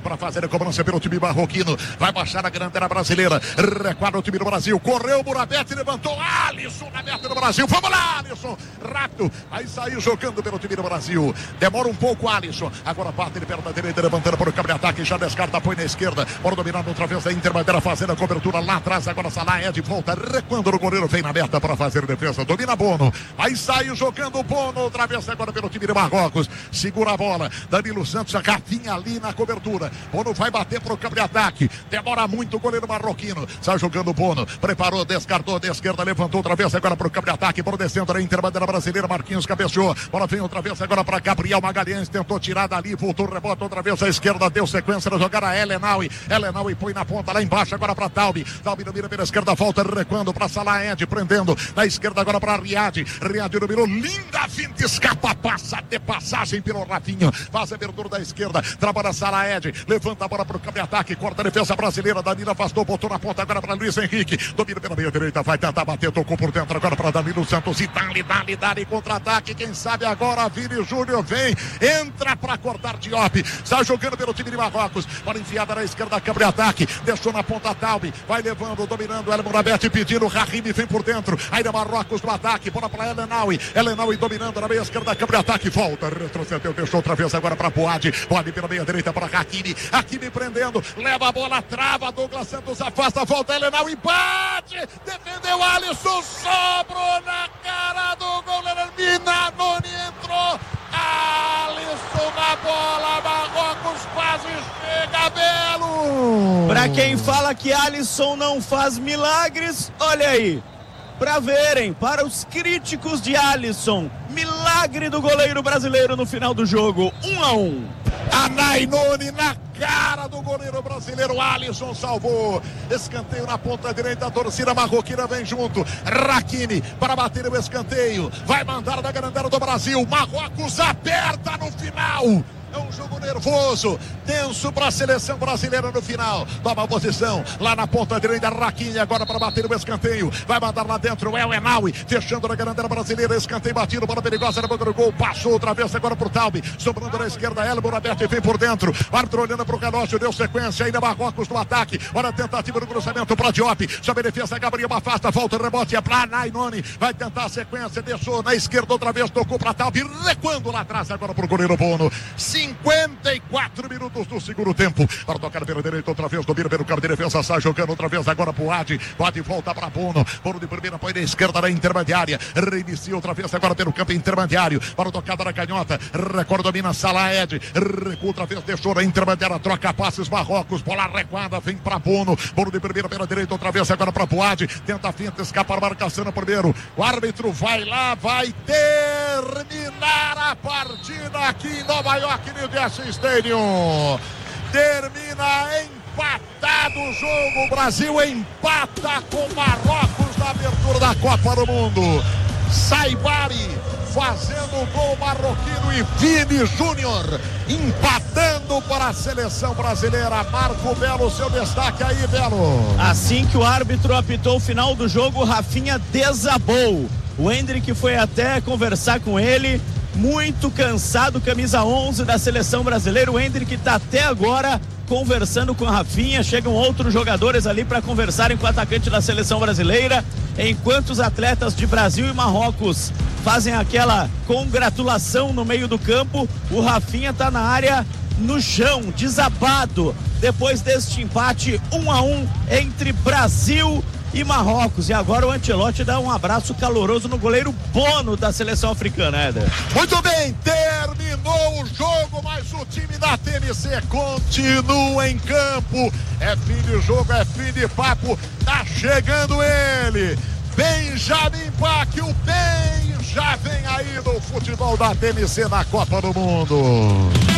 para fazer a cobrança pelo time marroquino. Vai baixar a grandela brasileira. Requadra o time do Brasil. Correu o Murabete, levantou. Alisson na meta do Brasil. Vamos lá, Alisson. Rápido. Aí saiu jogando pelo time do Brasil. Demora um pouco, Alisson. Agora bate ele perna direita, levantando para o campo de ataque. Já descarta, põe na esquerda. Bora dominando outra vez a Inter. Bandeira fazendo a cobertura lá atrás. Agora Salah é de volta. Recuando o goleiro. Vem na meta para fazer defesa. Domina Bono. Aí saiu jogando o Bono. Outra vez agora pelo time de Marrocos. Segura a bola. Danilo Santos, a Rafinha ali na cobertura. Bono vai bater para o campo de ataque. Demora muito o goleiro marroquino. Sai jogando o Bono. Preparou, descartou da esquerda. Levantou outra vez agora para o campo de ataque. Por descendo a Inter. Bandeira brasileira. Marquinhos cabeceou. Bola vem outra vez agora para Gabriel Magalhães. Tentou tirar dali. Voltou, rebota outra vez à esquerda. Deu sequência na jogada. Elenaui põe na ponta lá embaixo agora para Taubi. Taubi domina pela esquerda. Volta recuando para Salah Ed. Prendendo na esquerda agora para Riad. Riad dominou. Linda finta. Escapa. Passa de passagem pelo Rafinha. Faz a abertura da esquerda. Trabalha Salah Ed. Levanta a bola para o campo de ataque. Corta a defesa brasileira. Danilo afastou. Botou na ponta agora para Luiz Henrique. Domina pela meia direita. Vai tentar bater. Tocou por dentro agora para Danilo Santos. E dá-lhe contra-ataque. Quem sabe agora Vini Júnior vem. Entra para cortar Diop. Sai jogando pelo time de Marrocos. Bola enfiada na esquerda. Câmbio de ataque. Deixou na ponta Taubi. Vai levando. Dominando. El Murabete pedindo. Rahimi vem por dentro. Ainda Marrocos no ataque. Bola para Elenaui. Elenaui dominando na meia esquerda. Câmbio de ataque. Volta. Retrocedeu. Deixou outra vez agora para Boade. Boade pela meia direita para Hakimi. Hakimi prendendo. Leva a bola. Trava. Douglas Santos afasta. Volta. Elenaui bate. Defendeu Alisson. Sobrou na cara do goleiro. Minanoni entrou. Alisson na bola. Marrocos quase chega. Belo. Pra quem fala que Alisson não faz milagres, olha aí. Pra verem, para os críticos de Alisson, milagre do goleiro brasileiro no final do jogo, 1-1. A Nainoni na cara do goleiro brasileiro. Alisson salvou. Escanteio na ponta direita. A torcida marroquina vem junto. Hakimi para bater o escanteio. Vai mandar da grandela do Brasil. Marrocos aperta no final. É um jogo nervoso, tenso para a seleção brasileira no final. Toma a posição lá na ponta direita. Hakimi agora para bater o escanteio. Vai mandar lá dentro o Elenaui, fechando na grandela brasileira. Escanteio batido, bola perigosa na boca do gol. Passou outra vez agora para o Taubi. Sobrando na esquerda, El Murabete vem por dentro. Árbitro olhando para o relógio, deu sequência. Ainda Marrocos no ataque. Olha a tentativa do cruzamento para Diop. Sob a defesa, Gabriel afasta. Volta o rebote, é para Nainoni. Vai tentar a sequência, deixou na esquerda outra vez. Tocou para Taubi. Recuando lá atrás agora para o goleiro Bono. 54 minutos do segundo tempo. Para tocar pela direita outra vez. Domina pelo campo de defesa. Sai jogando outra vez agora para o Adi. Adi volta para Bono. Bono de primeira põe na esquerda na intermediária. Reinicia outra vez agora pelo campo intermediário. Para a tocada na canhota. Recorda, domina Salah Ed. Recua outra vez. Deixou na intermediária. Troca passes Marrocos. Bola recuada. Vem para Bono. Bono de primeira pela direita outra vez agora para Boade. Tenta a finta. Escapa a marcação no primeiro. O árbitro vai lá. Vai terminar a partida aqui em Nova York. New Jersey Stadium. Termina empatado o jogo. O Brasil empata com Marrocos na abertura da Copa do Mundo. Saibari fazendo o gol marroquino e Vini Júnior empatando para a seleção brasileira. Marco Belo, seu destaque aí, Belo. Assim que o árbitro apitou o final do jogo, o Rafinha desabou. O Endrick foi até conversar com ele. Muito cansado, camisa 11 da seleção brasileira. O Endrick está até agora conversando com a Rafinha. Chegam outros jogadores ali para conversarem com o atacante da seleção brasileira. Enquanto os atletas de Brasil e Marrocos fazem aquela congratulação no meio do campo, o Rafinha está na área, no chão, desabado, depois deste empate 1-1 entre Brasil e Marrocos. E agora o Ancelotti dá um abraço caloroso no goleiro Bono da seleção africana, Éder. Muito bem, terminou o jogo, mas o time da TNC continua em campo. É fim de jogo, é fim de papo. Tá chegando ele, Benjamin Bach, o bem já vem aí no futebol da TNC na Copa do Mundo.